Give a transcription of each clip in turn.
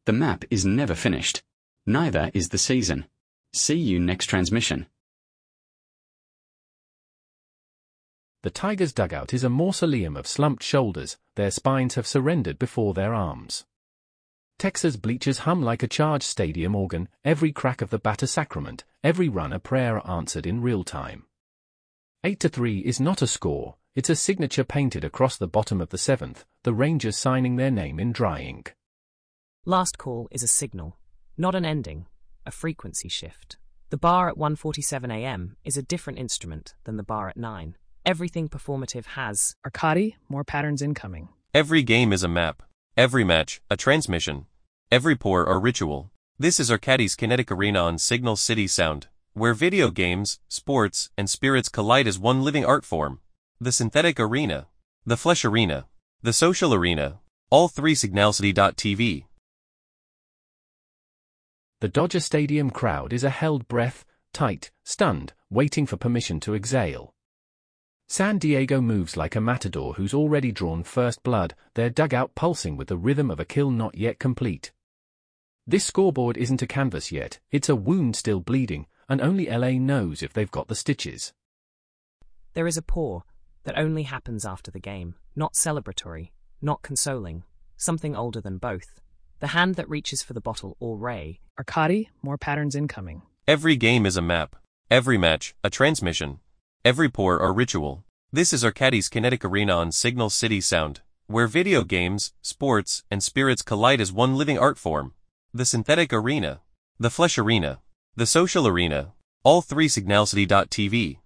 The map is never finished. Neither is the season. See you next transmission. The Tigers' dugout is a mausoleum of slumped shoulders, their spines have surrendered before their arms. Texas bleachers hum like a charged stadium organ, every crack of the batter sacrament, every run a prayer answered in real time. 8-3 is not a score, it's a signature painted across the bottom of the seventh, the Rangers signing their name in dry ink. Last call is a signal, not an ending, a frequency shift. The bar at 1:47 a.m. is a different instrument than the bar at 9. Everything performative has Arcadi, more patterns incoming. Every game is a map. Every match, a transmission. Every pour, a ritual. This is Arcadi's Kinetic Arena on Signal City Sound, where video games, sports, and spirits collide as one living art form. The synthetic arena, the flesh arena, the social arena, all three signalcity.tv. The Dodger Stadium crowd is a held breath, tight, stunned, waiting for permission to exhale. San Diego moves like a matador who's already drawn first blood, their dugout pulsing with the rhythm of a kill not yet complete. This scoreboard isn't a canvas yet, it's a wound still bleeding, and only LA knows if they've got the stitches. There is a pour that only happens after the game, not celebratory, not consoling, something older than both. The hand that reaches for the bottle or ray. Arcadi, more patterns incoming. Every game is a map. Every match, a transmission. Every pour, a ritual. This is Arcadi's Kinetic Arena on Signal City Sound, where video games, sports, and spirits collide as one living art form. The synthetic arena, the flesh arena, the social arena, all three signalcity.tv.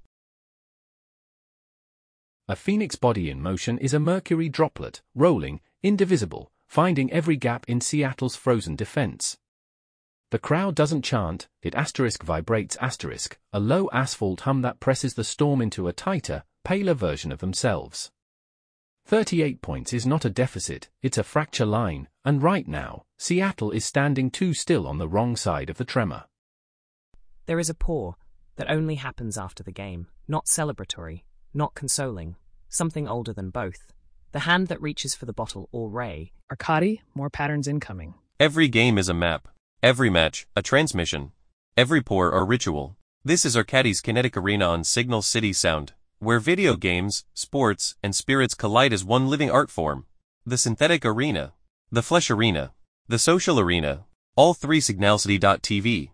A phoenix body in motion is a mercury droplet, rolling, indivisible, finding every gap in Seattle's frozen defense. The crowd doesn't chant, it vibrates a low asphalt hum that presses the storm into a tighter, paler version of themselves. 38 points is not a deficit, it's a fracture line, and right now, Seattle is standing too still on the wrong side of the tremor. There is a pour that only happens after the game, not celebratory, not consoling, something older than both. The hand that reaches for the bottle or ray. Arcadi, more patterns incoming. Every game is a map. Every match, a transmission. Every pour, a ritual. This is Arcadi's Kinetic Arena on Signal City Sound, where video games, sports, and spirits collide as one living art form. The synthetic arena, the flesh arena, the social arena, all three signalcity.tv.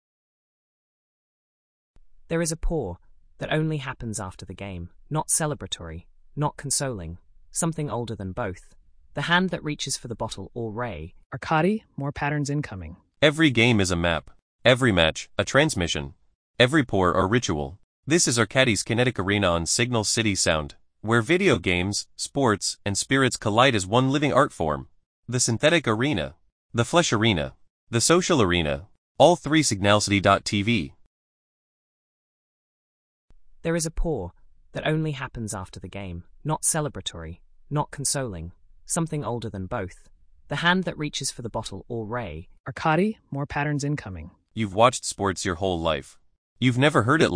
There is a pour that only happens after the game, not celebratory, not consoling, something older than both. The hand that reaches for the bottle or ray. Arcadi, more patterns incoming. Every game is a map. Every match, a transmission. Every pour, a ritual. This is Arcadi's Kinetic Arena on Signal City Sound, where video games, sports, and spirits collide as one living art form. The synthetic arena, the flesh arena, the social arena, all three signalcity.tv. There is a pour that only happens after the game, not celebratory, not consoling, something older than both. The hand that reaches for the bottle or ray. Arcadi, more patterns incoming. You've watched sports your whole life. You've never heard it